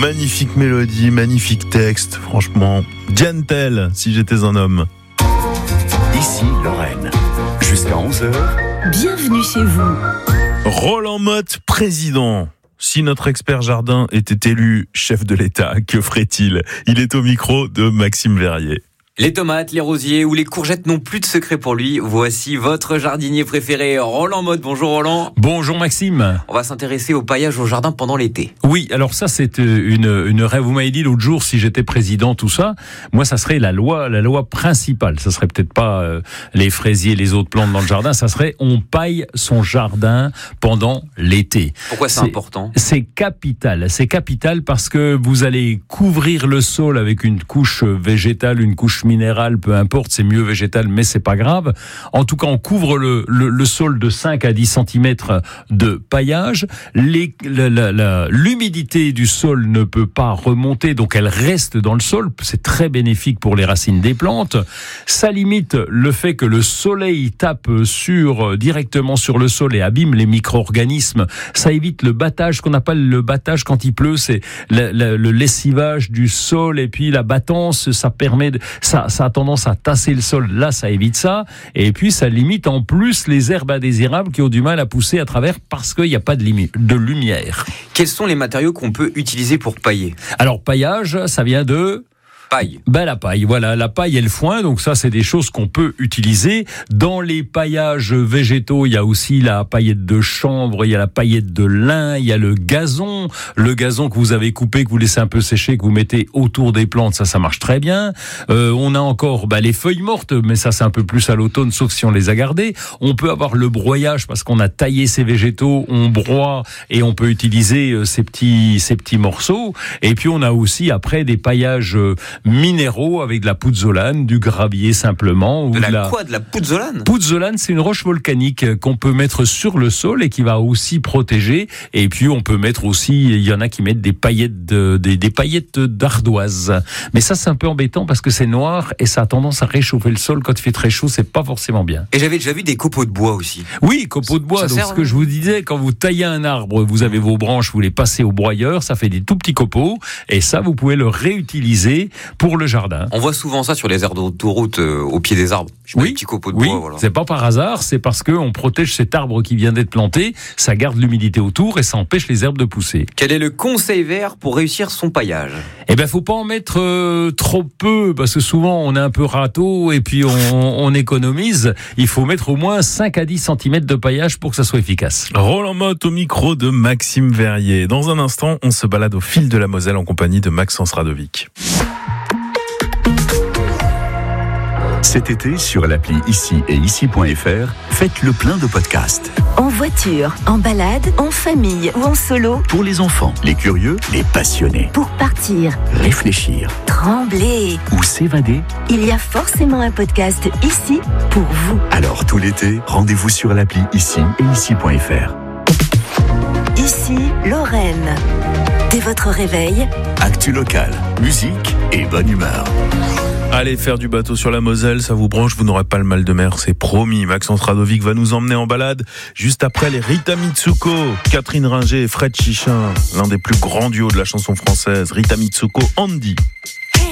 Magnifique mélodie, magnifique texte, franchement. Gentle, si j'étais un homme. Ici Lorraine, jusqu'à 11h. Bienvenue chez vous. Roland Motte, président. Si notre expert jardin était élu chef de l'État, que ferait-il ? Il est au micro de Maxime Verrier. Les tomates, les rosiers ou les courgettes n'ont plus de secret pour lui. Voici votre jardinier préféré, Roland Motte. Bonjour Roland. Bonjour Maxime. On va s'intéresser au paillage au jardin pendant l'été. Oui, alors ça c'est une rêve. Vous m'avez dit l'autre jour si j'étais président, tout ça. Moi ça serait la loi principale. Ça serait peut-être pas les fraisiers, les autres plantes dans le jardin. Ça serait on paille son jardin pendant l'été. Pourquoi c'est important ? C'est capital. C'est capital parce que vous allez couvrir le sol avec une couche végétale, une couche minérale, peu importe, c'est mieux végétal, mais c'est pas grave. En tout cas, on couvre le sol de 5 à 10 cm de paillage. L'humidité du sol ne peut pas remonter, donc elle reste dans le sol. C'est très bénéfique pour les racines des plantes. Ça limite le fait que le soleil tape directement sur le sol et abîme les micro-organismes. Ça évite le battage, qu'on appelle le battage quand il pleut, c'est le lessivage du sol et puis la battance, ça permet ça a tendance à tasser le sol, là ça évite ça, et puis ça limite en plus les herbes indésirables qui ont du mal à pousser à travers parce qu'il n'y a pas de lumière. Quels sont les matériaux qu'on peut utiliser pour pailler ? Alors paillage, ça vient de... Paille. La paille, voilà, la paille et le foin, donc ça c'est des choses qu'on peut utiliser. Dans les paillages végétaux, il y a aussi la paillette de chanvre, il y a la paillette de lin, il y a le gazon que vous avez coupé, que vous laissez un peu sécher, que vous mettez autour des plantes, ça marche très bien. On a encore les feuilles mortes, mais ça c'est un peu plus à l'automne, sauf si on les a gardées. On peut avoir le broyage parce qu'on a taillé ces végétaux, on broie et on peut utiliser ces petits morceaux. Et puis on a aussi après des paillages minéraux avec de la pouzzolane, du gravier simplement. De la pouzzolane ? Pouzzolane, c'est une roche volcanique qu'on peut mettre sur le sol et qui va aussi protéger. Et puis on peut mettre aussi, il y en a qui mettent des paillettes d'ardoise. Mais ça c'est un peu embêtant parce que c'est noir et ça a tendance à réchauffer le sol. Quand il fait très chaud, c'est pas forcément bien. Et j'avais déjà vu des copeaux de bois aussi. Oui, copeaux de bois. Donc ce que je vous disais, quand vous taillez un arbre, vous avez vos branches, vous les passez au broyeur, ça fait des tout petits copeaux et ça vous pouvez le réutiliser pour le jardin. On voit souvent ça sur les aires d'autoroute au pied des arbres. Oui, des petits copeaux de bois. Voilà. C'est pas par hasard, c'est parce qu'on protège cet arbre qui vient d'être planté, ça garde l'humidité autour et ça empêche les herbes de pousser. Quel est le conseil vert pour réussir son paillage ? Faut pas en mettre trop peu parce que souvent on est un peu râteau et puis on économise. Il faut mettre au moins 5 à 10 cm de paillage pour que ça soit efficace. Roland Motte au micro de Maxime Verrier. Dans un instant, on se balade au fil de la Moselle en compagnie de Maxence Radovic. Cet été, sur l'appli Ici et Ici.fr, faites le plein de podcasts. En voiture, en balade, en famille ou en solo. Pour les enfants, les curieux, les passionnés. Pour partir, réfléchir, trembler ou s'évader. Il y a forcément un podcast ici pour vous. Alors tout l'été, rendez-vous sur l'appli Ici et Ici.fr. Ici, Lorraine. Dès votre réveil, actu local, musique et bonne humeur. Allez faire du bateau sur la Moselle, ça vous branche, vous n'aurez pas le mal de mer, c'est promis. Maxence Radovic va nous emmener en balade juste après les Rita Mitsuko, Catherine Ringer et Fred Chichin, l'un des plus grands duos de la chanson française. Rita Mitsuko, Andy.